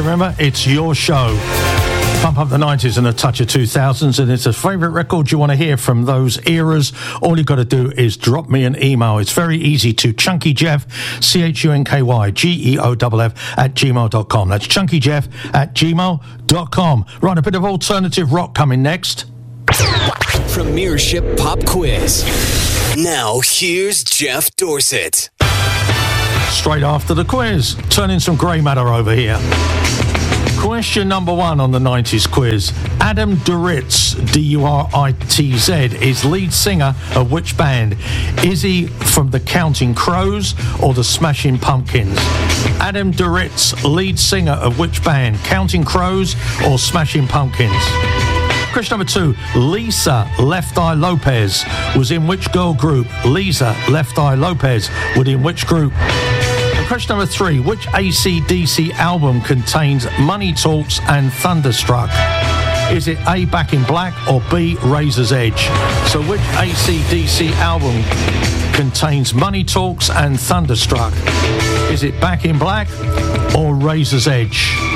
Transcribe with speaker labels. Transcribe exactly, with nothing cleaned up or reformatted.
Speaker 1: So remember, it's your show. Pump up the nineties and a touch of two thousands, and it's a favourite record you want to hear from those eras. All you got to do is drop me an email. It's very easy to chunkyjeff, C H U N K Y G E O F F, at gmail dot com. That's chunkyjeff at gmail dot com. Right, a bit of alternative rock coming next.
Speaker 2: Premiership Pop Quiz. Now, here's Jeff Dorset.
Speaker 1: Straight after the quiz. Turning some grey matter over here. Question number one on the nineties quiz. Adam Duritz, D U R I T Z, is lead singer of which band? Is he from the Counting Crows or the Smashing Pumpkins? Adam Duritz, lead singer of which band? Counting Crows or Smashing Pumpkins? Question number two. Lisa Left Eye Lopez was in which girl group? Lisa Left Eye Lopez was in which group? Question number three. Which A C D C album contains Money Talks and Thunderstruck? Is it A, Back in Black, or B, Razor's Edge? So which A C D C album contains Money Talks and Thunderstruck? Is it Back in Black or Razor's Edge?